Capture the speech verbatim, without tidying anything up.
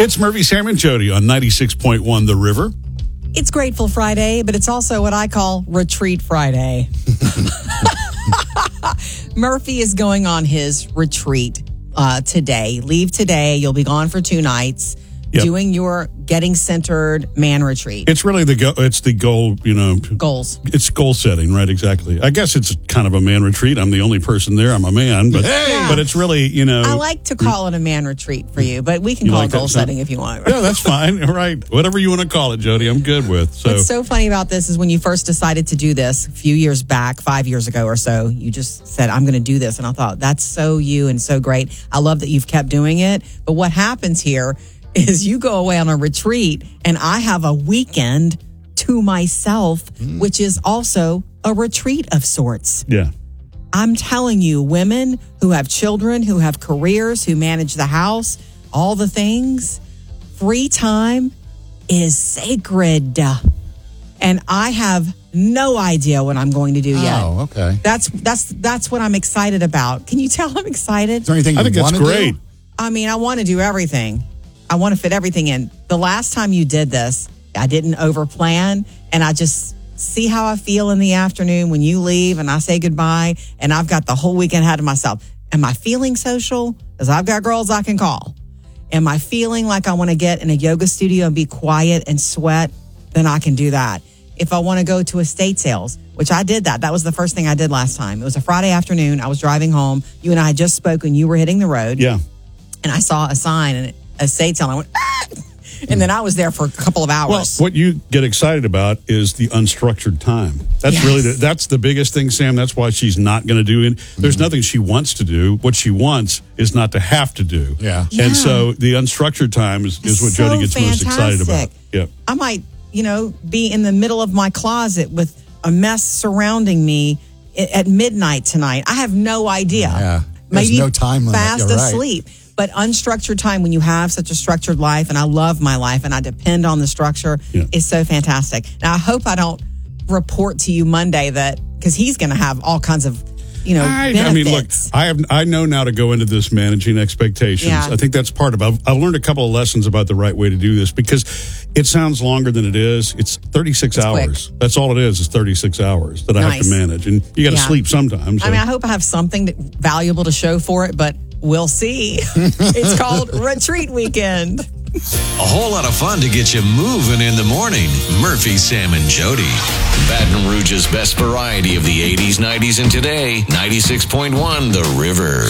It's Murphy, Sam, and Jody on ninety-six point one The River. It's Grateful Friday, but it's also what I call Retreat Friday. Murphy is going on his retreat uh, today. Leave today. You'll be gone for two nights. Yep. Doing your Getting Centered Man Retreat. It's really the go- it's the goal, you know. Goals. It's goal setting, right? Exactly. I guess it's kind of a man retreat. I'm the only person there. I'm a man, but hey! but it's really, you know. I like to call it a man retreat for you, but we can You call like it goal that, setting if you want. Yeah, that's fine. Right. Whatever you want to call it, Jody, I'm good with. So what's so funny about this is when you first decided to do this a few years back, five years ago or so, you just said, I'm going to do this. And I thought, that's so you and so great. I love that you've kept doing it. But what happens here is you go away on a retreat and I have a weekend to myself, mm. which is also a retreat of sorts. Yeah. I'm telling you, women who have children, who have careers, who manage the house, all the things, free time is sacred. And I have no idea what I'm going to do yet. Oh, okay. That's that's that's what I'm excited about. Can you tell I'm excited? Is there anything you I think that's great. Do? I mean, I want to do everything. I want to fit everything in. The last time you did this, I didn't overplan, and I just see how I feel in the afternoon when you leave and I say goodbye, and I've got the whole weekend ahead of myself. Am I feeling social? Because I've got girls I can call. Am I feeling like I want to get in a yoga studio and be quiet and sweat? Then I can do that. If I want to go to estate sales, which I did that. That was the first thing I did last time. It was a Friday afternoon. I was driving home. You and I had just spoken. You were hitting the road. Yeah. And I saw a sign and it estate sale. I went, ah! And then I was there for a couple of hours. Well, what you get excited about is the unstructured time. That's yes. really the, that's the biggest thing, Sam. That's why she's not going to do it. There's mm-hmm. nothing she wants to do. What she wants is not to have to do. Yeah. yeah. And so the unstructured time is, is what so Jody gets fantastic. most excited about. Yeah. I might, you know, be in the middle of my closet with a mess surrounding me at midnight tonight. I have no idea. Yeah. There's Maybe no time limit. Fast You're right. asleep. But unstructured time, when you have such a structured life, and I love my life and I depend on the structure, yeah. is so fantastic. Now, I hope I don't report to you Monday that, because he's going to have all kinds of, you know, I, benefits. I mean, look, I have I know now to go into this managing expectations. Yeah. I think that's part of it. I've, I've learned a couple of lessons about the right way to do this because it sounds longer than it is. It's thirty-six it's hours. Quick. That's all it is, is thirty-six hours that I nice. have to manage. And you got to yeah. sleep sometimes. So. I mean, I hope I have something that, valuable to show for it, but we'll see. It's called Retreat Weekend. A whole lot of fun to get you moving in the morning. Murphy, Sam, and Jody. Baton Rouge's best variety of the eighties, nineties, and today. ninety-six point one The River.